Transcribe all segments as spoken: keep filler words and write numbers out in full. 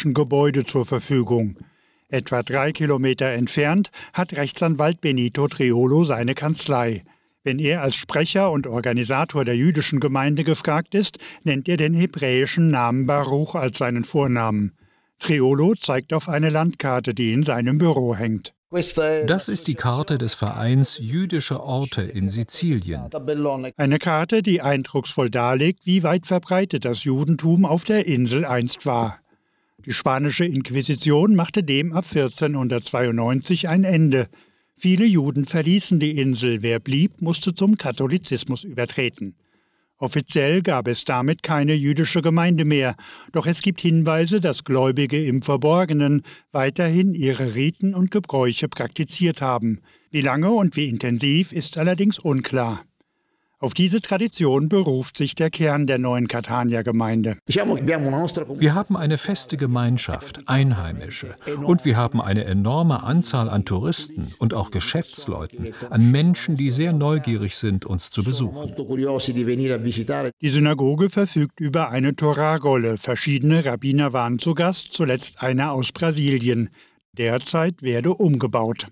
jüdischen Gebäude zur Verfügung. Etwa drei Kilometer entfernt hat Rechtsanwalt Benito Triolo seine Kanzlei. Wenn er als Sprecher und Organisator der jüdischen Gemeinde gefragt ist, nennt er den hebräischen Namen Baruch als seinen Vornamen. Triolo zeigt auf eine Landkarte, die in seinem Büro hängt. Das ist die Karte des Vereins Jüdische Orte in Sizilien. Eine Karte, die eindrucksvoll darlegt, wie weit verbreitet das Judentum auf der Insel einst war. Die spanische Inquisition machte dem ab vierzehnhundertzweiundneunzig ein Ende. Viele Juden verließen die Insel, wer blieb, musste zum Katholizismus übertreten. Offiziell gab es damit keine jüdische Gemeinde mehr, doch es gibt Hinweise, dass Gläubige im Verborgenen weiterhin ihre Riten und Gebräuche praktiziert haben. Wie lange und wie intensiv ist allerdings unklar. Auf diese Tradition beruft sich der Kern der neuen Catania-Gemeinde. Wir haben eine feste Gemeinschaft, Einheimische, und wir haben eine enorme Anzahl an Touristen und auch Geschäftsleuten, an Menschen, die sehr neugierig sind, uns zu besuchen. Die Synagoge verfügt über eine Torarolle. Verschiedene Rabbiner waren zu Gast, zuletzt einer aus Brasilien. Derzeit werde umgebaut.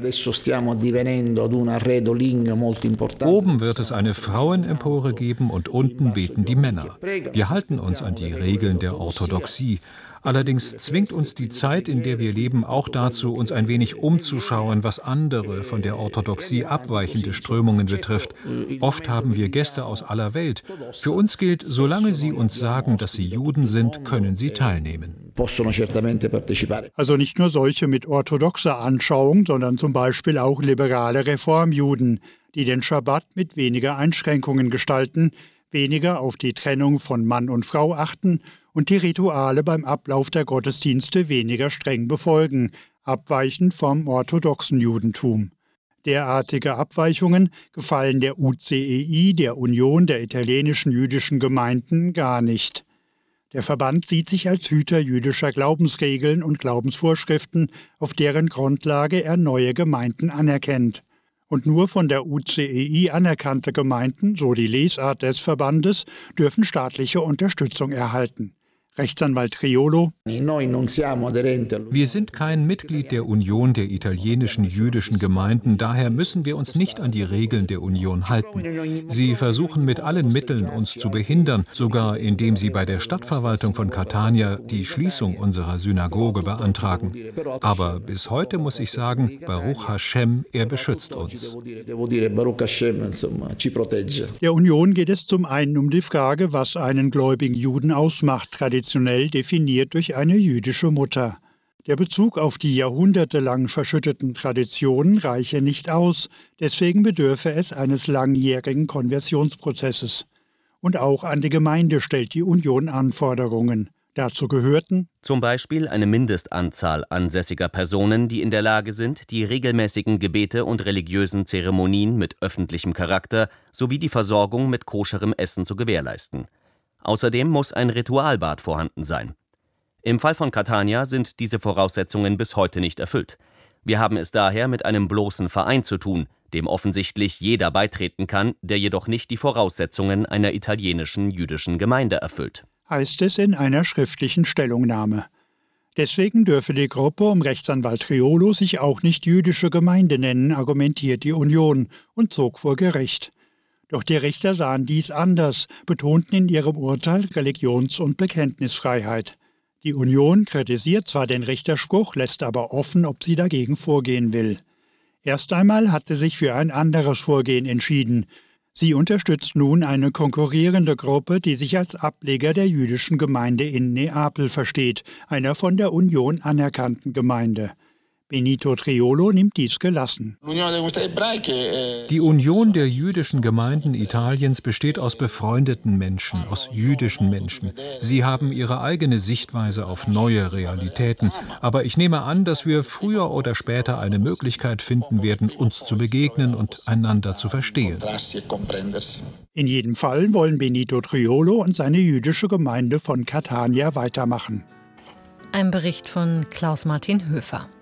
Oben wird es eine Frauenempore geben und unten beten die Männer. Wir halten uns an die Regeln der Orthodoxie. Allerdings zwingt uns die Zeit, in der wir leben, auch dazu, uns ein wenig umzuschauen, was andere von der Orthodoxie abweichende Strömungen betrifft. Oft haben wir Gäste aus aller Welt. Für uns gilt, solange sie uns sagen, dass sie Juden sind, können sie teilnehmen. Also nicht nur solche mit orthodoxer Anschauung, sondern zum Beispiel auch liberale Reformjuden, die den Schabbat mit weniger Einschränkungen gestalten, weniger auf die Trennung von Mann und Frau achten und die Rituale beim Ablauf der Gottesdienste weniger streng befolgen, abweichend vom orthodoxen Judentum. Derartige Abweichungen gefallen der U C E I, der Union der italienischen jüdischen Gemeinden, gar nicht. Der Verband sieht sich als Hüter jüdischer Glaubensregeln und Glaubensvorschriften, auf deren Grundlage er neue Gemeinden anerkennt. Und nur von der U C E I anerkannte Gemeinden, so die Lesart des Verbandes, dürfen staatliche Unterstützung erhalten. Rechtsanwalt Triolo: Wir sind kein Mitglied der Union der italienischen jüdischen Gemeinden, daher müssen wir uns nicht an die Regeln der Union halten. Sie versuchen mit allen Mitteln, uns zu behindern, sogar indem sie bei der Stadtverwaltung von Catania die Schließung unserer Synagoge beantragen. Aber bis heute muss ich sagen, Baruch Hashem, er beschützt uns. Der Union geht es zum einen um die Frage, was einen gläubigen Juden ausmacht, traditionell definiert durch eine jüdische Mutter. Der Bezug auf die jahrhundertelang verschütteten Traditionen reiche nicht aus, deswegen bedürfe es eines langjährigen Konversionsprozesses. Und auch an die Gemeinde stellt die Union Anforderungen. Dazu gehörten zum Beispiel eine Mindestanzahl ansässiger Personen, die in der Lage sind, die regelmäßigen Gebete und religiösen Zeremonien mit öffentlichem Charakter sowie die Versorgung mit koscherem Essen zu gewährleisten. Außerdem muss ein Ritualbad vorhanden sein. Im Fall von Catania sind diese Voraussetzungen bis heute nicht erfüllt. Wir haben es daher mit einem bloßen Verein zu tun, dem offensichtlich jeder beitreten kann, der jedoch nicht die Voraussetzungen einer italienischen jüdischen Gemeinde erfüllt, heißt es in einer schriftlichen Stellungnahme. Deswegen dürfe die Gruppe um Rechtsanwalt Triolo sich auch nicht jüdische Gemeinde nennen, argumentiert die Union und zog vor Gericht. Doch die Richter sahen dies anders, betonten in ihrem Urteil Religions- und Bekenntnisfreiheit. Die Union kritisiert zwar den Richterspruch, lässt aber offen, ob sie dagegen vorgehen will. Erst einmal hat sie sich für ein anderes Vorgehen entschieden. Sie unterstützt nun eine konkurrierende Gruppe, die sich als Ableger der jüdischen Gemeinde in Neapel versteht, einer von der Union anerkannten Gemeinde. Benito Triolo nimmt dies gelassen. Die Union der jüdischen Gemeinden Italiens besteht aus befreundeten Menschen, aus jüdischen Menschen. Sie haben ihre eigene Sichtweise auf neue Realitäten. Aber ich nehme an, dass wir früher oder später eine Möglichkeit finden werden, uns zu begegnen und einander zu verstehen. In jedem Fall wollen Benito Triolo und seine jüdische Gemeinde von Catania weitermachen. Ein Bericht von Klaus-Martin Höfer.